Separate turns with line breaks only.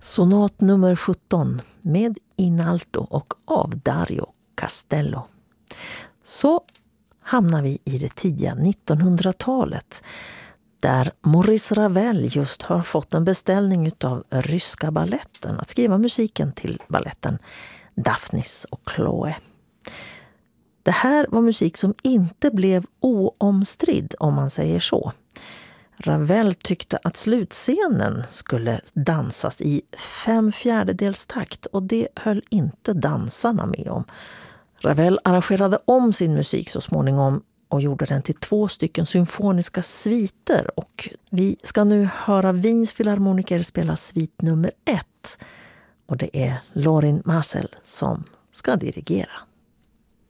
Sonat nummer 17 med in alto och av Dario Castello. Så hamnar vi i det tidiga 1900-talet där Maurice Ravel just har fått en beställning av ryska balletten att skriva musiken till balletten Daphnis och Chloe. Det här var musik som inte blev oomstridd, om man säger så. Ravel tyckte att slutscenen skulle dansas i 5/4 takt och det höll inte dansarna med om. Ravel arrangerade om sin musik så småningom och gjorde den till 2 symfoniska sviter, och vi ska nu höra Wiens filharmoniker spela svit nummer 1, och det är Lorin Maazel som ska dirigera.